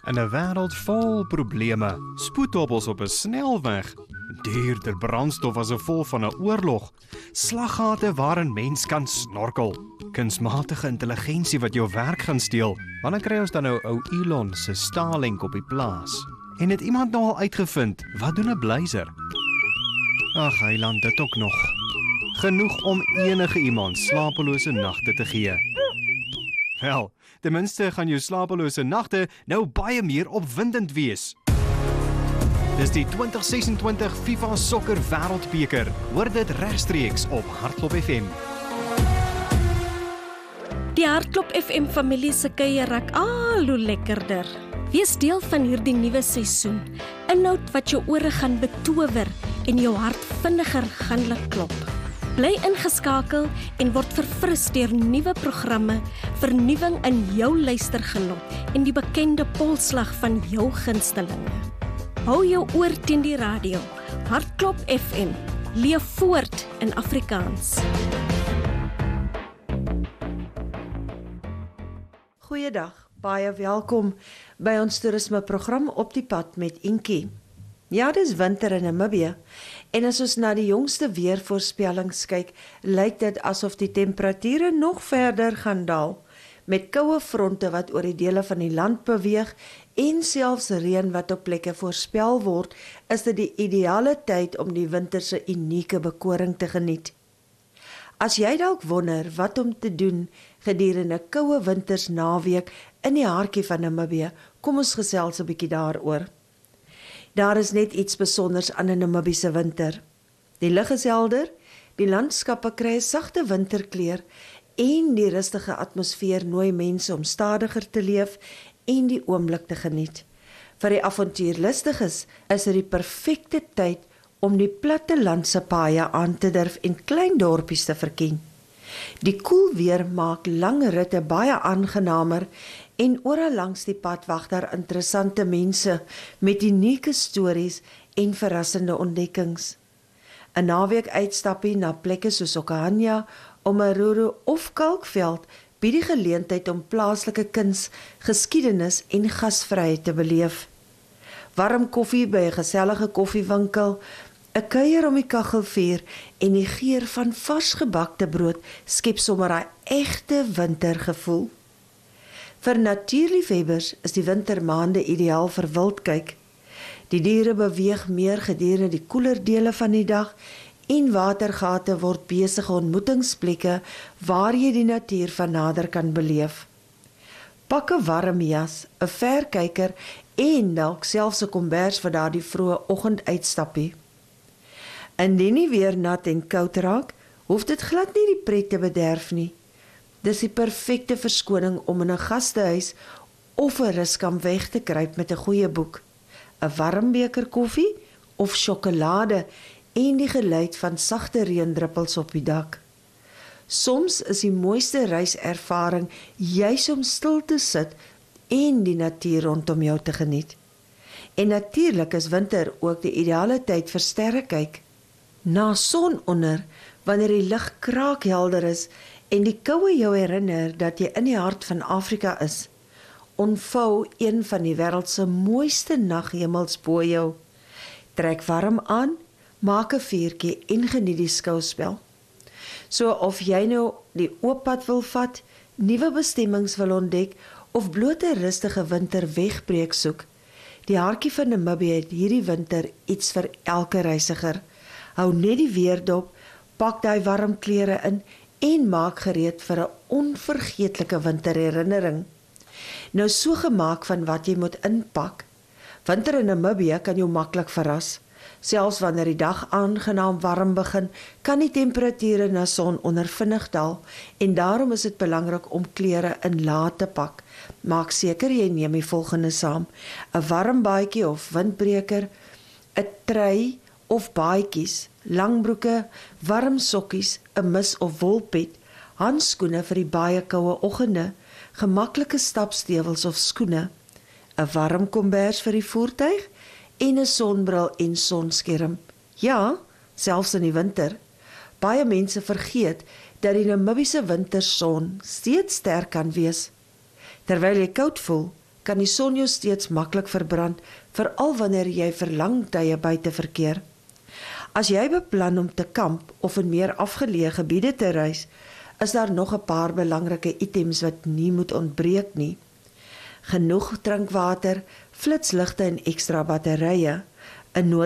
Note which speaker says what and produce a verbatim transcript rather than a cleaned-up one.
Speaker 1: In 'n wêreld vol probleme, spoedhobbels op 'n snelweg, duurder brandstof as 'n gevolg van 'n oorlog, slaggate waarin mens kan snorkel, kunsmatige intelligensie wat jou werk gaan steel. Wanneer kry ons dan nou ou Elon se Starlink op die plaas? En het iemand nou al uitgevind, wat doen 'n blazer? Ag, Heiland, dit ook nog. Genoeg om enige iemand slapelose nagte te gee. Wel, ten minste gaan jou slapelose nagte nou baie meer opwindend wees. Dis die twintig ses-en-twintig FIFA Sokker Wêreldbeker. Hoor dit regstreeks op Hartklop F M.
Speaker 2: Die Hartklop F M familie se kuier raak al hoe lekkerder. Wees deel van hierdie nuwe seisoen. Inhoud wat jou ore gaan betower en jou hart vinniger gaan laat klop. Bly ingeskakel en word verfris deur nuwe programme, vernuwing in jou luistergenot en die bekende polslag van jou gunstelinge. Hou jou oor teen die radio. Hartklop F M. Leef voort in Afrikaans.
Speaker 3: Goeiedag, baie welkom by ons toerismeprogram Op die Pad met Inkie. Ja, dis winter in Namibië en as ons na die jongste weervoorspellings kyk, lyk dit asof die temperature nog verder gaan daal, met koue fronte wat oor die dele van die land beweeg en selfs reën wat op plekke voorspel word, is dit die ideale tyd om die winter se unieke bekoring te geniet. As jy dalk wonder wat om te doen gedurende 'n koue wintersnaweek in die hartjie van Namibië, kom ons gesels 'n bietjie daaroor. Daar is net iets besonders aan 'n Namibiese winter. Die lug is helder, die landskappe kry 'n sagte winterkleur en die rustige atmosfeer nooi mense om stadiger te leef en die oomblik te geniet. Vir die avontuurlustiges is dit die perfekte tyd om die plattelandse paaie aan te durf en klein dorpies te verken. Die koel weer maak lang ritte baie aangenamer en oral langs die pad wag daar interessante mense met unieke stories en verrassende ontdekkings. 'n Naweek uitstappie na plekke soos Okahanya, Omaruru of Kalkveld bied die geleentheid om plaaslike kuns, geskiedenis en gasvryheid te beleef. Warm koffie by 'n gesellige koffiewinkel, 'n kuier om die kaggelvuur en die geur van vars gebakte brood skep sommer 'n egte wintergevoel. Vir natuurliefhebbers is die wintermaande ideaal vir wildkyk. Die diere beweeg meer gedurende die koeler dele van die dag en watergate word besige ontmoetingsplekke waar jy die natuur van nader kan beleef. Pak 'n warm jas, 'n verkyker en dalk selfs 'n kombers vir daardie vroeë oggenduitstappie. Indien nie weer nat en koud raak, hoef dit glad nie die pret te bederf nie. Dis die perfekte verskoning om in 'n gastehuis of 'n ruskamp weg te kruip met 'n goeie boek, 'n warm beker koffie of sjokolade en die geluid van sagte reendruppels op die dak. Soms is die mooiste reiservaring juis om stil te sit en die natuur rondom jou te geniet. En natuurlik is winter ook die ideale tyd vir sterrekyk. Na sononder, wanneer die lug kraakhelder is en die koue jou herinner dat jy in die hart van Afrika is, ontvou een van die wêreld se mooiste naghemels bo jou. Trek warm aan, maak 'n vuurtjie en geniet die skouspel. So of jy nou die oop pad wil vat, nuwe bestemmings wil ontdek of bloot 'n rustige winter wegbreek soek, die hartjie van Namibië het hierdie winter iets vir elke reisiger. Hou net die weer dop, pak daai warm klere in en maak gereed vir 'n onvergeetlike winterherinnering. Nou so gemaak van wat jy moet inpak. Winter in Namibië kan jou maklik verras. Selfs wanneer die dag aangenaam warm begin, kan die temperature na son onder vinnig daal en daarom is dit belangrik om klere in laat te pak. Maak seker jy neem die volgende saam: 'n warm baadjie of windbreker, 'n trui of baadjies, langbroeke, warm sokkies, 'n mis of wolpet, handskoene vir die baie koue oggende, gemaklike stapstewels of skoene, 'n warm kombers vir die voertuig en 'n sonbril en sonskerm. Ja, selfs in die winter. Baie mense vergeet dat die Namibiese winterson steeds sterk kan wees. Terwyl jy koud voel, kan die son jou steeds maklik verbrand, veral wanneer jy vir lang tye buite verkeer. As jy beplan om te kamp of in meer afgeleë gebiede te reis, is daar nog 'n paar belangrike items wat nie moet ontbreek nie. Genoeg drinkwater, flitsligte en ekstra batterye, 'n